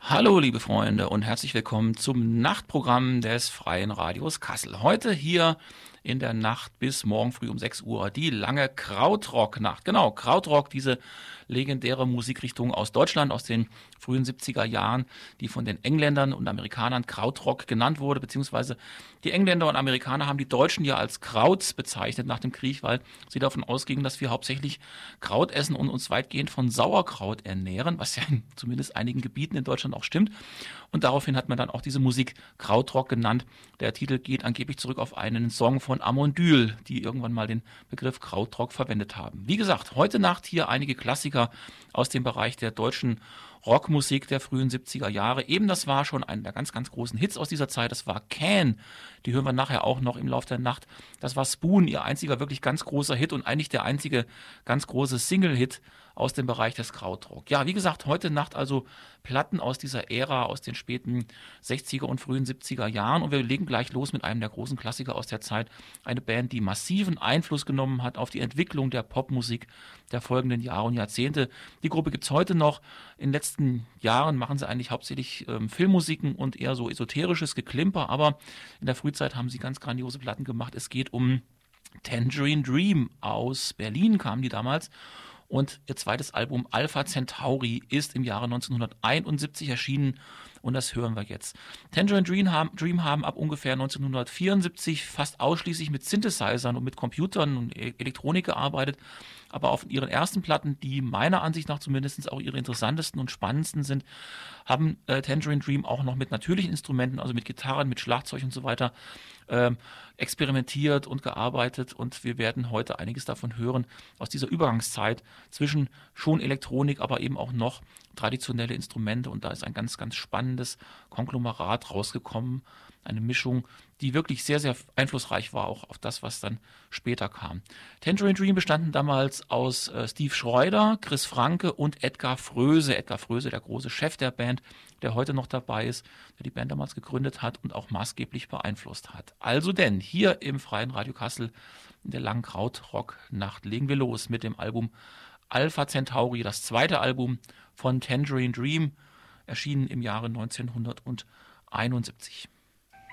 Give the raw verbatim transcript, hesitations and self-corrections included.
Hallo, liebe Freunde, und herzlich willkommen zum Nachtprogramm des Freien Radios Kassel. Heute hier in der Nacht bis morgen früh um sechs Uhr die lange Krautrock-Nacht. Genau, Krautrock, diese legendäre Musikrichtung aus Deutschland, aus den frühen siebziger Jahren, die von den Engländern und Amerikanern Krautrock genannt wurde, beziehungsweise die Engländer und Amerikaner haben die Deutschen ja als Krauts bezeichnet nach dem Krieg, weil sie davon ausgingen, dass wir hauptsächlich Kraut essen und uns weitgehend von Sauerkraut ernähren, was ja in zumindest einigen Gebieten in Deutschland auch stimmt. Und daraufhin hat man dann auch diese Musik Krautrock genannt. Der Titel geht angeblich zurück auf einen Song von Amondyl, die irgendwann mal den Begriff Krautrock verwendet haben. Wie gesagt, heute Nacht hier einige Klassiker aus dem Bereich der deutschen Rockmusik der frühen siebziger Jahre. Eben das war schon einer der ganz, ganz großen Hits aus dieser Zeit. Das war Can. Die hören wir nachher auch noch im Laufe der Nacht. Das war Spoon, ihr einziger wirklich ganz großer Hit und eigentlich der einzige ganz große Single-Hit aus dem Bereich des Krautrock. Ja, wie gesagt, heute Nacht also Platten aus dieser Ära, aus den späten sechziger und frühen siebziger Jahren. Und wir legen gleich los mit einem der großen Klassiker aus der Zeit. Eine Band, die massiven Einfluss genommen hat auf die Entwicklung der Popmusik der folgenden Jahre und Jahrzehnte. Die Gruppe gibt es heute noch. In den letzten Jahren machen sie eigentlich hauptsächlich ähm, Filmmusiken und eher so esoterisches Geklimper. Aber in der Frühzeit haben sie ganz grandiose Platten gemacht. Es geht um Tangerine Dream. Aus Berlin kamen die damals. Und ihr zweites Album Alpha Centauri ist im Jahre neunzehnhunderteinundsiebzig erschienen und das hören wir jetzt. Tangerine Dream haben, Dream haben ab ungefähr neunzehnhundertvierundsiebzig fast ausschließlich mit Synthesizern und mit Computern und Elektronik gearbeitet, aber auf ihren ersten Platten, die meiner Ansicht nach zumindest auch ihre interessantesten und spannendsten sind, haben äh, Tangerine Dream auch noch mit natürlichen Instrumenten, also mit Gitarren, mit Schlagzeug und so weiter, ähm, experimentiert und gearbeitet und wir werden heute einiges davon hören aus dieser Übergangszeit zwischen schon Elektronik, aber eben auch noch traditionelle Instrumente und da ist ein ganz, ganz spannendes Konglomerat rausgekommen, eine Mischung, die wirklich sehr, sehr einflussreich war, auch auf das, was dann später kam. Tangerine Dream bestanden damals aus äh, Steve Schreuder, Chris Franke und Edgar Fröse. Edgar Fröse, der große Chef der Band, der heute noch dabei ist, der die Band damals gegründet hat und auch maßgeblich beeinflusst hat. Also denn, hier im Freien Radio Kassel in der langen Krautrock-Nacht legen wir los mit dem Album Alpha Centauri, das zweite Album von Tangerine Dream, erschienen im Jahre neunzehnhunderteinundsiebzig.